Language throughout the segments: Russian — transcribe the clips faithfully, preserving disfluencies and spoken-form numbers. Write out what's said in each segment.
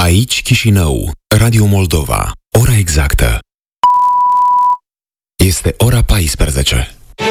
Aici Chișinău, Radio Moldova. Ora exactă este ora paisprezece.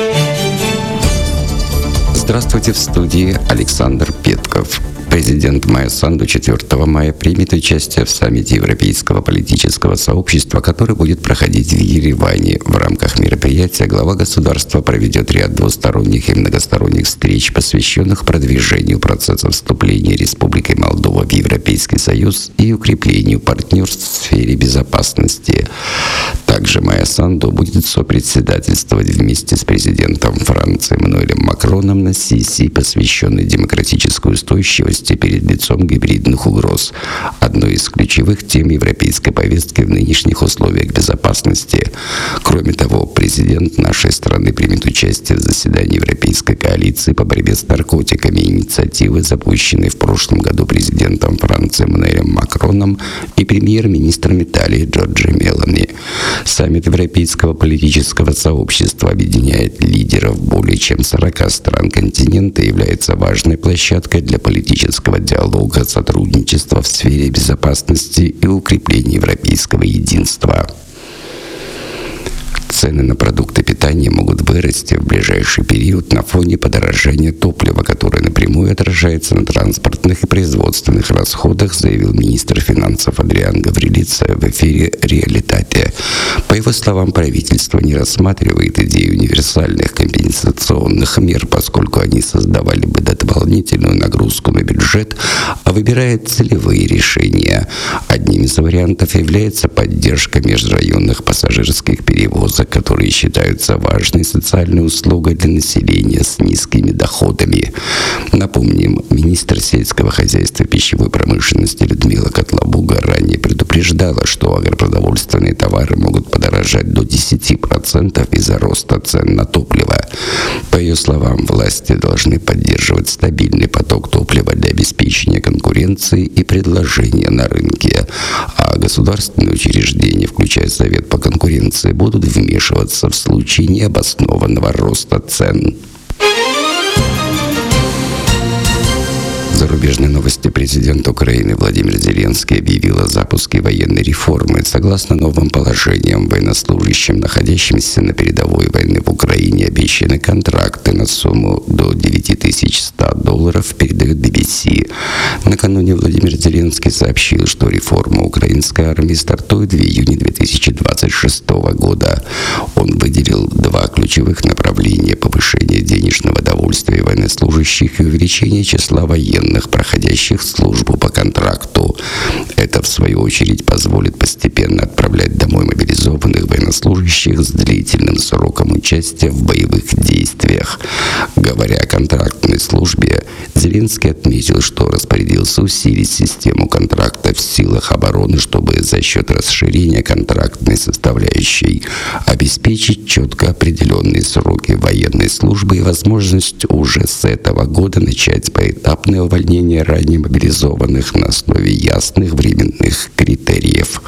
Здравствуйте, в студии Александр Петков. Президент Майя Санду четвёртого мая примет участие в саммите Европейского политического сообщества, который будет проходить в Ереване. В рамках мероприятия глава государства проведет ряд двусторонних и многосторонних встреч, посвященных продвижению процесса вступления Республики Молдова в Европейский Союз и укреплению партнерств в сфере безопасности. Также Майя Санду будет сопредседательствовать вместе с президентом Франции Эммануэлем Макроном на сессии, посвященной демократической устойчивости перед лицом гибридных угроз. Одной из ключевых тем европейской повестки в нынешних условиях безопасности. Кроме того, президент нашей страны примет участие в заседании Европейской коалиции по борьбе с наркотиками, инициативы, запущенной в прошлом году президентом Франции Эммануэлем Макроном и премьер-министром Италии Джорджо Мелони. Саммит Европейского политического сообщества объединяет лидеров более чем сорока стран континента и является важной площадкой для политического диалога, сотрудничества в сфере безопасности и укрепления европейского единства. Цены на продукты питания могут вырасти в ближайший период на фоне подорожания топлива, которое напрямую отражается на транспортных и производственных расходах, заявил министр финансов Адриан Гаврилица в эфире «Реалитате». По его словам, правительство не рассматривает идею универсальных компенсационных мер, поскольку они создавали бы дополнительную нагрузку на бюджет, а выбирает целевые решения. Одним из вариантов является поддержка межрайонных пассажирских перевозок, которые считаются важной социальной услугой для населения с низкими доходами. Напомним, министр сельского хозяйства и пищевой промышленности Людмила Котлабуга ранее предупреждала, что агропродовольственные товары могут подорожать до десяти процентов из-за роста цен на топливо. По ее словам, власти должны поддерживать стабильный поток топлива для обеспечения конкуренции и предложения на рынке, а государственные учреждения, включая Совет по конкуренции, будут вмешиваться вмешиваться в случае необоснованного роста цен. Зарубежные новости. Президент Украины Владимир Зеленский объявил о запуске военной реформы. Согласно новым положениям, военнослужащим, находящимся на передовой войны в Украине, обещаны контракты на сумму до девять тысяч сто долларов, передает би би си. Накануне Владимир Зеленский сообщил, что реформа украинской армии стартует в июне две тысячи двадцать шестого года. Он выделил два ключевых направления: повышение денежного довольствия военнослужащих и увеличение числа военных, проходящих службу по контракту. Это, в свою очередь, позволит постепенно отправлять домой мобилизованных военнослужащих с длительным сроком участия в боевых действиях. Говоря о контрактной службе, Зеленский отметил, что распорядился усилить систему контракта в силах обороны, чтобы за счет расширения контрактной составляющей обеспечить четко определенные сроки военной службы и возможность уже с этого года начать поэтапное увольнение ранее мобилизованных на основе ясных временных критериев.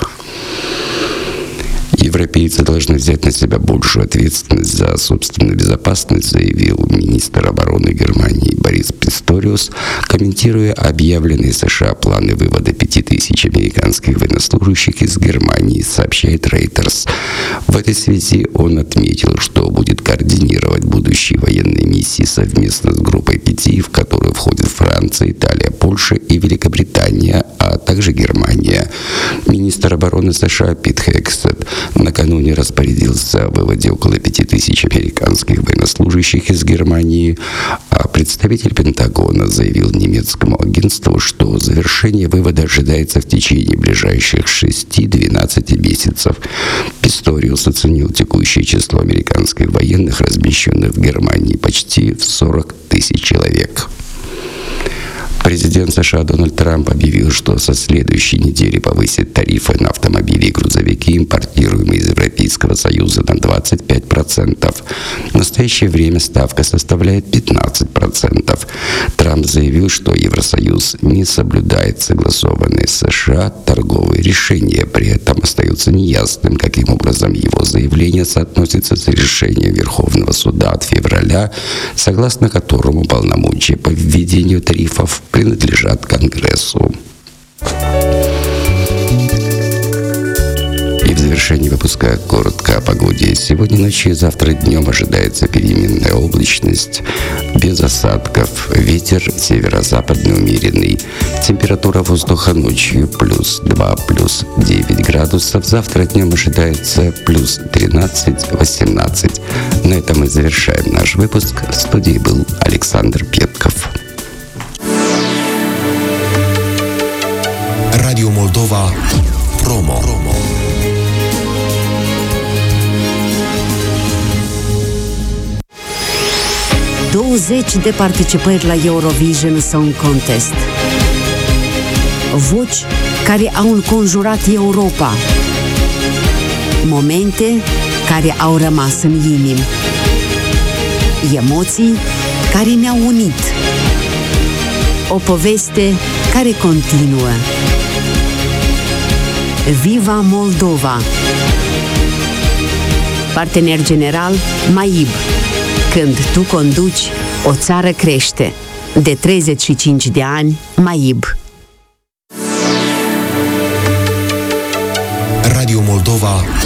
Европейцы должны взять на себя большую ответственность за собственную безопасность, заявил министр обороны Германии Борис Писториус, комментируя объявленные США планы вывода пяти тысяч американских военнослужащих из Германии, сообщает Reuters. В этой связи он отметил, что будет координировать будущие военные миссии совместно с группой пяти, в которую входят Франция, Италия, Польша и Великобритания, а также Германия. Министр обороны США Пит Хексет накануне распорядился о выводе около пяти тысяч американских военнослужащих из Германии, а представитель Пентагона заявил немецкому агентству, что завершение вывода ожидается в течение ближайших шести-двенадцати месяцев. Писториус оценил текущее число американских военных, размещенных в Германии, почти в сорок тысяч человек. Президент США Дональд Трамп объявил, что со следующей недели повысит тарифы на автомобили и грузовики, импортируемые из Европейского Союза, на двадцать пять процентов. В настоящее время ставка составляет пятнадцать процентов. Трамп заявил, что Евросоюз не соблюдает согласованные с США торговые решения. При этом остается неясным, каким образом его заявление соотносится с решением Верховного суда от февраля, согласно которому полномочия по введению тарифов принадлежат Конгрессу. завершение выпуска коротко о погоде. Сегодня ночью и завтра днем ожидается переменная облачность, без осадков. Ветер северо-западный умеренный. Температура воздуха ночью плюс два, плюс девять градусов. Завтра днем ожидается плюс тринадцать-восемнадцать. На этом мы завершаем наш выпуск. В студии был Александр Петков. Radio Moldova Promo. douăzeci de participări la Eurovision Song Contest. Voci care au înconjurat Europa. Momente care au rămas în inimi. Emoții care ne-au unit. O poveste care continuă. Viva Moldova! Partener general MAIB. Când tu conduci, o țară crește. De treizeci și cinci de ani, MAIB. Radio Moldova